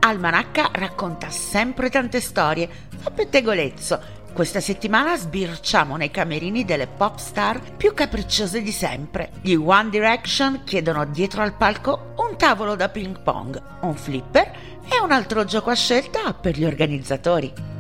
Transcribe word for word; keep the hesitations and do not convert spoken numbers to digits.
Almanacca racconta sempre tante storie a pettegolezzo. Questa settimana sbirciamo nei camerini delle pop star più capricciose di sempre. Gli One Direction chiedono dietro al palco un tavolo da ping pong, un flipper e un altro gioco a scelta per gli organizzatori.